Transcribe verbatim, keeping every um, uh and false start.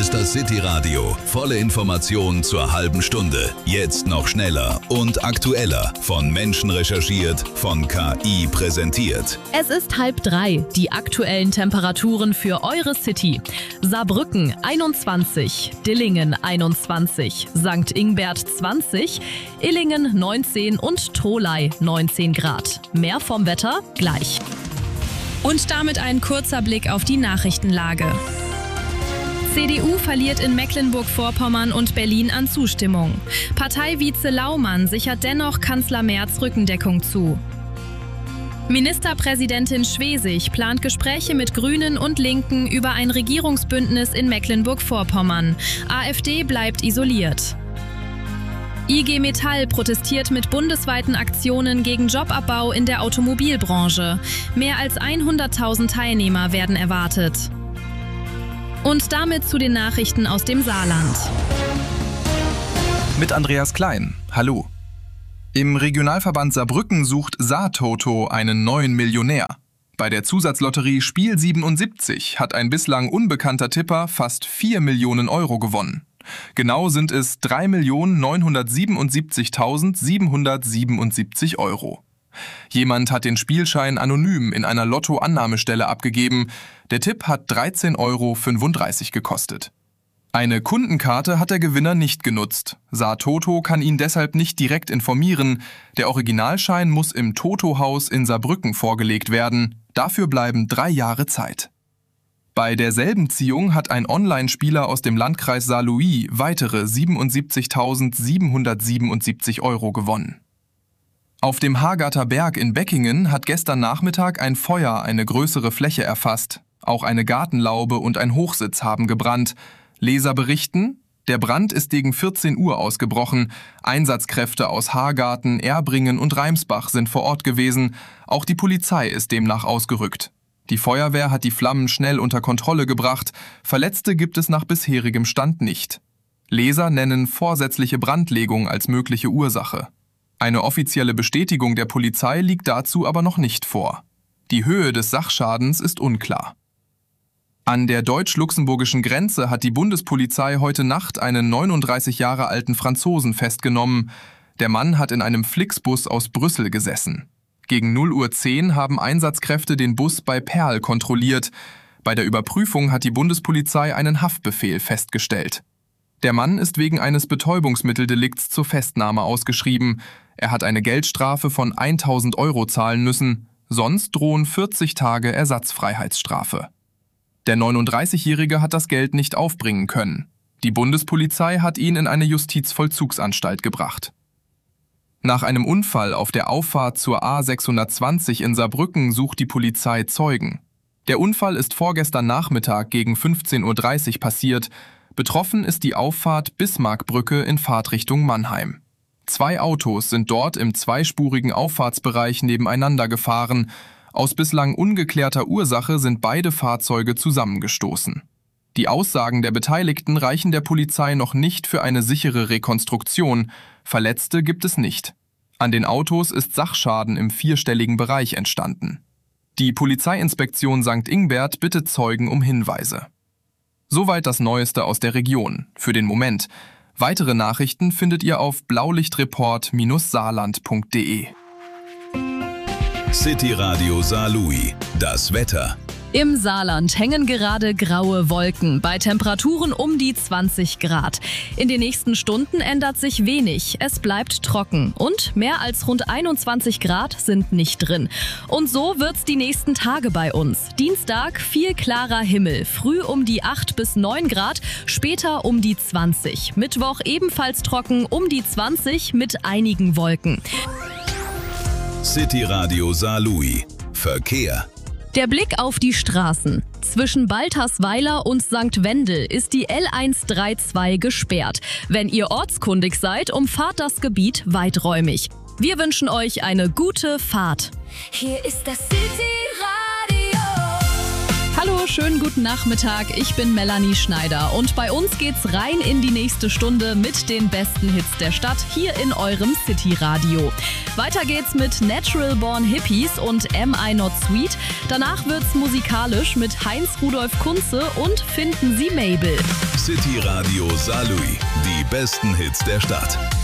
ist das City Radio. Volle Informationen zur halben Stunde. Jetzt noch schneller und aktueller. Von Menschen recherchiert, von K I präsentiert. Es ist halb drei. Die aktuellen Temperaturen für eure City. Saarbrücken einundzwanzig, Dillingen einundzwanzig, Sankt Ingbert zwanzig, Illingen neunzehn und Tholey neunzehn Grad. Mehr vom Wetter gleich. Und damit ein kurzer Blick auf die Nachrichtenlage. C D U verliert in Mecklenburg-Vorpommern und Berlin an Zustimmung. Parteivize Laumann sichert dennoch Kanzler Merz Rückendeckung zu. Ministerpräsidentin Schwesig plant Gespräche mit Grünen und Linken über ein Regierungsbündnis in Mecklenburg-Vorpommern. AfD bleibt isoliert. I G Metall protestiert mit bundesweiten Aktionen gegen Jobabbau in der Automobilbranche. Mehr als hunderttausend Teilnehmer werden erwartet. Und damit zu den Nachrichten aus dem Saarland. Mit Andreas Klein. Hallo. Im Regionalverband Saarbrücken sucht Saartoto einen neuen Millionär. Bei der Zusatzlotterie Spiel siebenundsiebzig hat ein bislang unbekannter Tipper fast vier Millionen Euro gewonnen. Genau sind es drei Millionen neunhundertsiebenundsiebzigtausendsiebenhundertsiebenundsiebzig Euro. Jemand hat den Spielschein anonym in einer Lottoannahmestelle abgegeben. Der Tipp hat dreizehn Euro fünfunddreißig gekostet. Eine Kundenkarte hat der Gewinner nicht genutzt. Saartoto kann ihn deshalb nicht direkt informieren. Der Originalschein muss im Toto-Haus in Saarbrücken vorgelegt werden. Dafür bleiben drei Jahre Zeit. Bei derselben Ziehung hat ein Online-Spieler aus dem Landkreis Saarlouis weitere siebenundsiebzigtausendsiebenhundertsiebenundsiebzig Euro gewonnen. Auf dem Hagarter Berg in Beckingen hat gestern Nachmittag ein Feuer eine größere Fläche erfasst. Auch eine Gartenlaube und ein Hochsitz haben gebrannt. Leser berichten, der Brand ist gegen vierzehn Uhr ausgebrochen. Einsatzkräfte aus Hagarten, Erbringen und Reimsbach sind vor Ort gewesen. Auch die Polizei ist demnach ausgerückt. Die Feuerwehr hat die Flammen schnell unter Kontrolle gebracht. Verletzte gibt es nach bisherigem Stand nicht. Leser nennen vorsätzliche Brandlegung als mögliche Ursache. Eine offizielle Bestätigung der Polizei liegt dazu aber noch nicht vor. Die Höhe des Sachschadens ist unklar. An der deutsch-luxemburgischen Grenze hat die Bundespolizei heute Nacht einen neununddreißig Jahre alten Franzosen festgenommen. Der Mann hat in einem Flixbus aus Brüssel gesessen. Gegen null Uhr zehn haben Einsatzkräfte den Bus bei Perl kontrolliert. Bei der Überprüfung hat die Bundespolizei einen Haftbefehl festgestellt. Der Mann ist wegen eines Betäubungsmitteldelikts zur Festnahme ausgeschrieben. Er hat eine Geldstrafe von tausend Euro zahlen müssen. Sonst drohen vierzig Tage Ersatzfreiheitsstrafe. Der neununddreißigjährige hat das Geld nicht aufbringen können. Die Bundespolizei hat ihn in eine Justizvollzugsanstalt gebracht. Nach einem Unfall auf der Auffahrt zur A sechshundertzwanzig in Saarbrücken sucht die Polizei Zeugen. Der Unfall ist vorgestern Nachmittag gegen fünfzehn Uhr dreißig passiert. Betroffen ist die Auffahrt Bismarckbrücke in Fahrtrichtung Mannheim. Zwei Autos sind dort im zweispurigen Auffahrtsbereich nebeneinander gefahren. Aus bislang ungeklärter Ursache sind beide Fahrzeuge zusammengestoßen. Die Aussagen der Beteiligten reichen der Polizei noch nicht für eine sichere Rekonstruktion. Verletzte gibt es nicht. An den Autos ist Sachschaden im vierstelligen Bereich entstanden. Die Polizeiinspektion Sankt Ingbert bittet Zeugen um Hinweise. Soweit das Neueste aus der Region. Für den Moment. Weitere Nachrichten findet ihr auf blaulichtreport Bindestrich saarland Punkt de. City Radio Saarlouis. Das Wetter. Im Saarland hängen gerade graue Wolken bei Temperaturen um die zwanzig Grad. In den nächsten Stunden ändert sich wenig. Es bleibt trocken und mehr als rund einundzwanzig Grad sind nicht drin. Und so wird's die nächsten Tage bei uns. Dienstag viel klarer Himmel, früh um die acht bis neun Grad, später um die zwanzig. Mittwoch ebenfalls trocken, um die zwanzig mit einigen Wolken. City Radio Saarlouis. Verkehr. Der Blick auf die Straßen. Zwischen Baltersweiler und Sankt Wendel ist die L hundertzweiunddreißig gesperrt. Wenn ihr ortskundig seid, umfahrt das Gebiet weiträumig. Wir wünschen euch eine gute Fahrt. Hier ist das City Radio. Hallo, wunderschönen guten Nachmittag. Ich bin Melanie Schneider und bei uns geht's rein in die nächste Stunde mit den besten Hits der Stadt hier in eurem City-Radio. Weiter geht's mit Natural Born Hippies und Am I Not Sweet. Danach wird's musikalisch mit Heinz Rudolf Kunze und Finden Sie Mabel. City Radio Saarlouis, die besten Hits der Stadt.